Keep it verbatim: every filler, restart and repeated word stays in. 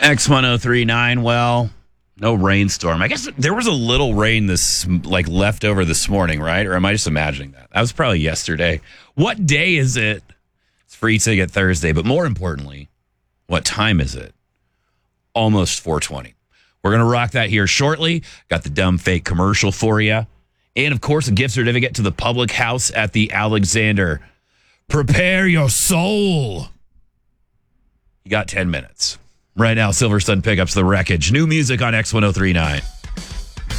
X ten thirty-nine, well, no rainstorm. I guess there was a little rain this, like, left over this morning, right? Or am I just imagining that? That was probably yesterday. What day is it? It's Free Ticket Thursday, but more importantly, what time is it? Almost four twenty. We're going to rock that here shortly. Got the dumb fake commercial for you. And, of course, a gift certificate to the Public House at the Alexander. Prepare your soul. You got ten minutes. Right now, Silver Sun Pickups The Wreckage. New music on X ten thirty-nine.